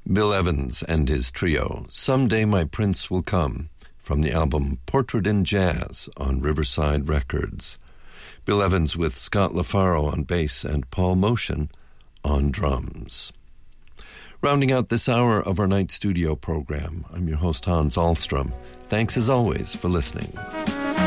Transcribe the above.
Bill Evans and his trio, Someday My Prince Will Come, from the album Portrait in Jazz on Riverside Records. Bill Evans with Scott LaFaro on bass and Paul Motion on drums. Rounding out this hour of our night studio program, I'm your host Hans Ahlstrom. Thanks as always for listening.